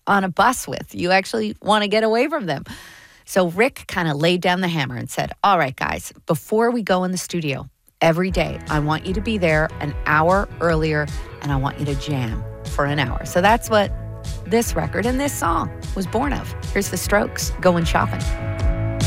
on a bus with. You actually want to get away from them. So Rick kind of laid down the hammer and said, all right, guys, before we go in the studio, every day, I want you to be there an hour earlier, and I want you to jam for an hour. So that's what this record and this song was born of. Here's the Strokes, Going Shopping.